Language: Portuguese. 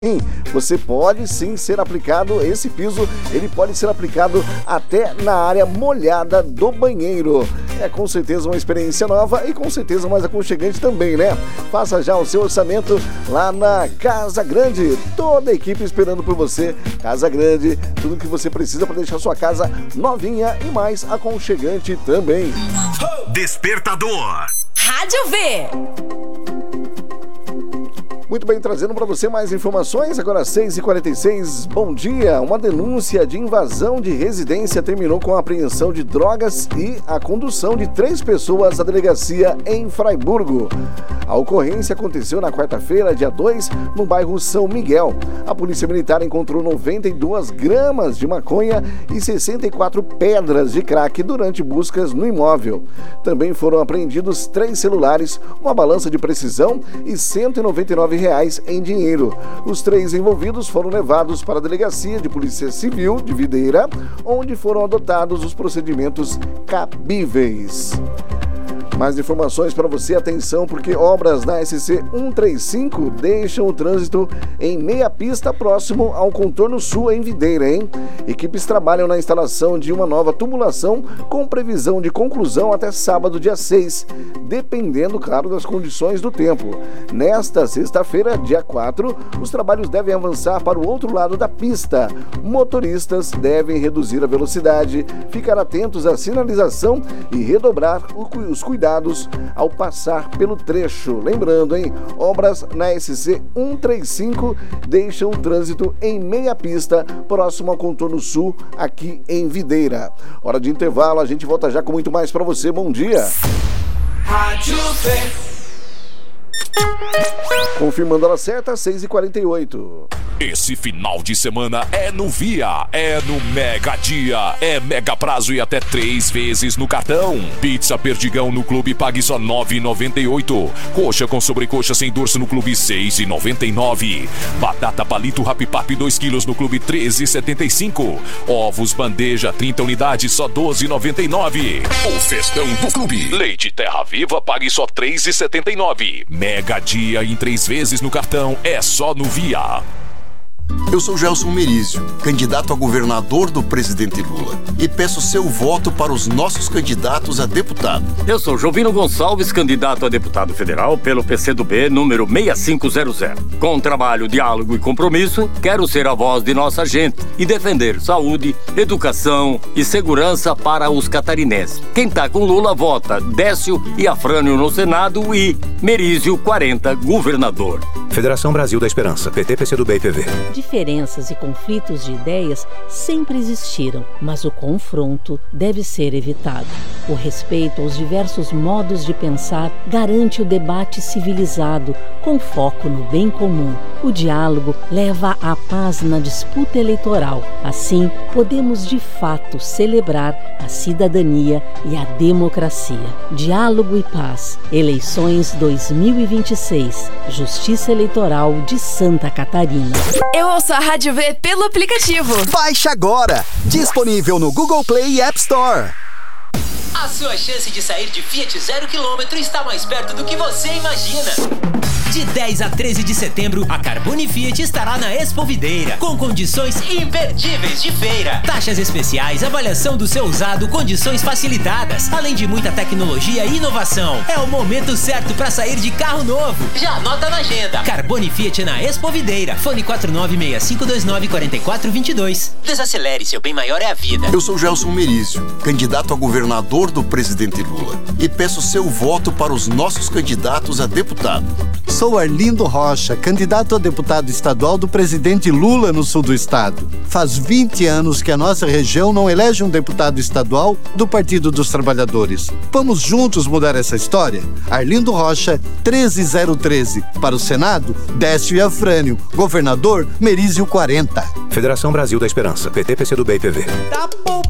Você pode sim ser aplicado, esse piso, ele pode ser aplicado até na área molhada do banheiro. É com certeza uma experiência nova e com certeza mais aconchegante também, né? Faça já o seu orçamento lá na Casa Grande. Toda a equipe esperando por você. Casa Grande, tudo que você precisa para deixar sua casa novinha e mais aconchegante também. Despertador. Rádio V. Muito bem, trazendo para você mais informações, agora 6h46, bom dia. Uma denúncia de invasão de residência terminou com a apreensão de drogas e a condução de 3 pessoas à delegacia em Fraiburgo. A ocorrência aconteceu na quarta-feira, dia 2, no bairro São Miguel. A polícia militar encontrou 92 gramas de maconha e 64 pedras de crack durante buscas no imóvel. Também foram apreendidos 3 celulares, uma balança de precisão e R$199 em dinheiro. Os 3 envolvidos foram levados para a Delegacia de Polícia Civil de Videira, onde foram adotados os procedimentos cabíveis. Mais informações para você, atenção, porque obras na SC 135 deixam o trânsito em meia pista próximo ao contorno sul em Videira, hein? Equipes trabalham na instalação de uma nova tubulação com previsão de conclusão até sábado, dia 6, dependendo, claro, das condições do tempo. Nesta sexta-feira, dia 4, os trabalhos devem avançar para o outro lado da pista. Motoristas devem reduzir a velocidade, ficar atentos à sinalização e redobrar os cuidados ao passar pelo trecho. Lembrando, hein? Obras na SC 135 deixam o trânsito em meia pista, próximo ao contorno sul, aqui em Videira. Hora de intervalo, a gente volta já com muito mais para você. Bom dia! Rádio V. Confirmando a hora certa, 6h48. Esse final de semana é no Via, é no Mega Dia, é mega prazo e até 3 vezes no cartão. Pizza Perdigão no Clube pague só R$ 9,98. Coxa com sobrecoxa sem dorso no Clube R$ 6,99. Batata palito Rapipap 2 kg no Clube R$ 13,75. Ovos bandeja 30 unidades só R$ 12,99. O festão do Clube. Leite Terra Viva pague só R$ 3,79. Mega Dia em 3 vezes no cartão é só no Via. Eu sou Gelson Merizio, candidato a governador do presidente Lula, e peço seu voto para os nossos candidatos a deputado. Eu sou Jovino Gonçalves, candidato a deputado federal pelo PCdoB número 6500. Com trabalho, diálogo e compromisso, quero ser a voz de nossa gente e defender saúde, educação e segurança para os catarinenses. Quem tá com Lula vota Décio e Afrânio no Senado e Merizio 40, governador. Federação Brasil da Esperança, PT, PCdoB e PV. Diferenças e conflitos de ideias sempre existiram, mas o confronto deve ser evitado. O respeito aos diversos modos de pensar garante o debate civilizado, com foco no bem comum. O diálogo leva à paz na disputa eleitoral. Assim, podemos de fato celebrar a cidadania e a democracia. Diálogo e paz. Eleições 2026. Justiça Eleitoral de Santa Catarina. Eu ouço a Rádio V pelo aplicativo. Baixe agora! Disponível no Google Play e App Store. A sua chance de sair de Fiat 0 km está mais perto do que você imagina. De 10 a 13 de setembro, a Carbone Fiat estará na Expo Videira, com condições imperdíveis de feira. Taxas especiais, avaliação do seu usado, condições facilitadas, além de muita tecnologia e inovação. É o momento certo para sair de carro novo. Já anota na agenda. Carbone Fiat na Expo Videira. Fone 4965294422. Desacelere, seu bem maior é a vida. Eu sou Gelson Merizio, candidato a governador do presidente Lula, e peço seu voto para os nossos candidatos a deputado. Sou Arlindo Rocha, candidato a deputado estadual do presidente Lula no sul do estado. Faz 20 anos que a nossa região não elege um deputado estadual do Partido dos Trabalhadores. Vamos juntos mudar essa história? Arlindo Rocha, 13013. Para o Senado, Décio e Afrânio. Governador, Merizio 40. Federação Brasil da Esperança, PT, PCdoB e PV. Tá bom.